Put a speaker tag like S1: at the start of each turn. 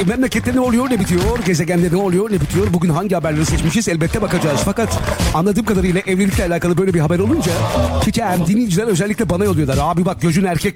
S1: Memlekette ne oluyor ne bitiyor? Gezegende ne oluyor ne bitiyor? Bugün hangi haberleri seçmişiz? Elbette bakacağız. Fakat anladığım kadarıyla evlilikle alakalı böyle bir haber olunca dinleyiciler özellikle bana yolluyorlar. Abi bak gözün erkek